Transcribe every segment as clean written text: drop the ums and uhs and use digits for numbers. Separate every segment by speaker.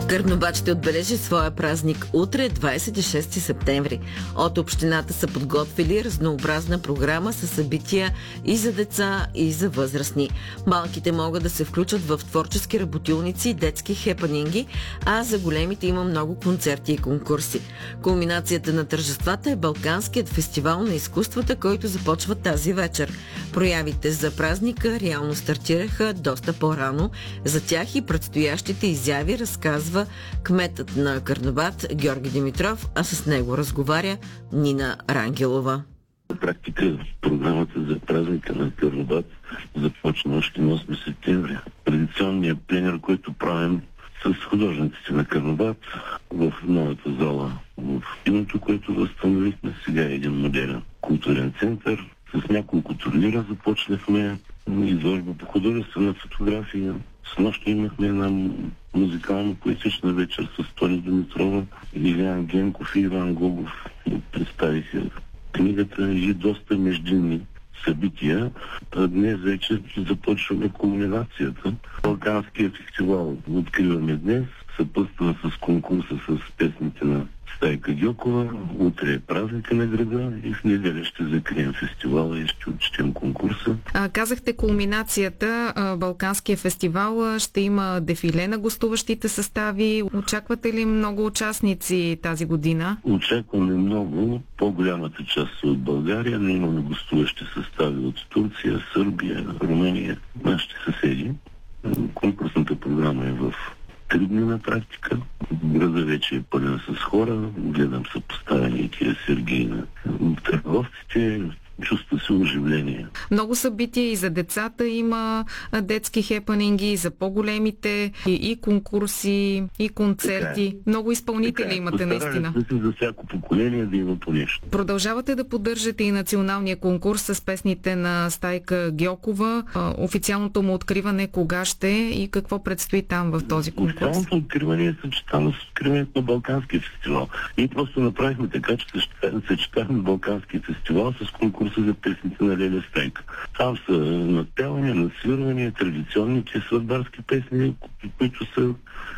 Speaker 1: Карнобат ще отбележи своя празник утре, 26 септември. От общината са подготвили разнообразна програма със събития и за деца, и за възрастни. Малките могат да се включат в творчески работилници и детски хепанинги, а за големите има много концерти и конкурси. Кулминацията на тържествата е Балканският фестивал на изкуствата, който започва тази вечер. Проявите за празника реално стартираха доста по-рано. За тях и предстоящите изяви разказва кметът на Карнобат Георги Димитров, а с него разговаря Нина Рангелова.
Speaker 2: На практика програмата за празника на Карнобат започна още на 8 септември. Традиционният пленер, който правим с художниците на Карнобат в новата зала в киното, което възстановихме. Сега е един модерен културен център. С няколко турнира започнахме изложба по художествена фотография. С нощта имахме една музикално-поетична вечер с Тони Димитрова, Илиян Генков и Иван Гогов. Представиха книгата и доста междинни събития. Днес вече започваме кулминацията. Балканския фестивал откриваме днес, съпътства с конкурса с песните на Стайка Гьокова. Утре е празника на града и в неделя ще закрием фестивала и ще отчетем конкурса.
Speaker 3: Казахте кулминацията, Балканския фестивал, ще има дефиле на гостуващите състави. Очаквате ли много участници тази година?
Speaker 2: Очакваме много. По-голямата част от България, но имаме гостуващи състави от Турция, Сърбия, Румъния, нашите съседи. Конкурсната програма е в 3 дни на практика. Града вече е пълен с хора. Гледам съпоставени тия Сергей на търговците. Чувства се оживление.
Speaker 3: Много събития и за децата има детски хепанинги, и за по-големите, и конкурси, и концерти. Много изпълнители имате наистина.
Speaker 2: За всяко поколение да има по нещо.
Speaker 3: Продължавате да поддържате и националния конкурс с песните на Стайка Гьокова. Официалното му откриване кога ще и какво предстои там в този конкурс?
Speaker 2: Официалното откриване е съчетано с откриването на Балканския фестивал. Ние просто направихме така, че съчетахме Балканския фестивал с конкурса за песните на Леля Стайка. Там са надпявания, насвирвания, традиционните сватбарски песни, които са,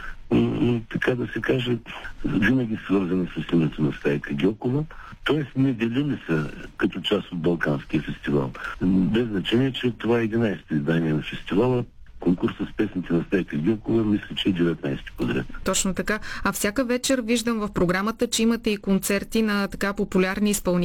Speaker 2: така да се каже, винаги свързани с името на Стайка Гьокова. Тоест неделими са като част от Балканския фестивал. Без значение, че това е 11-то издание на фестивала. Конкурса с песните на Стайка Гьокова, мисля, че е 19-ти подред.
Speaker 3: Точно така. А всяка вечер виждам в програмата, че имате и концерти на така популярни изпълнители.